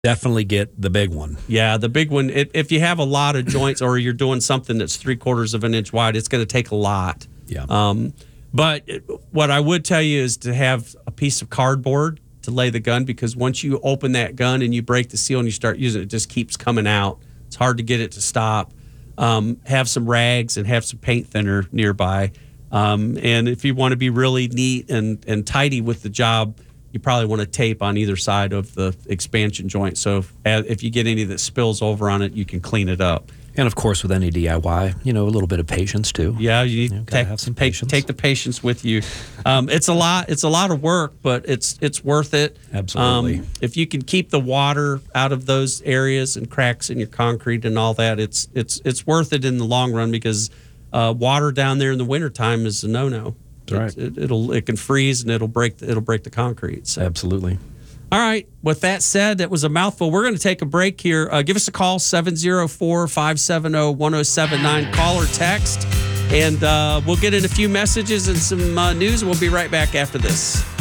Definitely get the big one. Yeah, the big one. If you have a lot of joints or you're doing something that's 3/4 of an inch wide, it's going to take a lot. Yeah. But what I would tell you is to have a piece of cardboard to lay the gun, because once you open that gun and you break the seal and you start using it, it just keeps coming out. It's hard to get it to stop. Have some rags and have some paint thinner nearby. And if you want to be really neat and tidy with the job, you probably want to tape on either side of the expansion joint. So if you get any that spills over on it, you can clean it up. And of course, with any DIY, a little bit of patience too. Yeah, you need to have some patience. Take the patience with you. It's a lot. It's a lot of work, but it's worth it. Absolutely. If you can keep the water out of those areas and cracks in your concrete and all that, it's worth it in the long run, because water down there in the wintertime is a no-no. That's right. It can freeze and it'll break the concrete. So. Absolutely. All right. With that said, that was a mouthful. We're going to take a break here. Give us a call, 704-570-1079. Call or text, and we'll get in a few messages and some news. We'll be right back after this.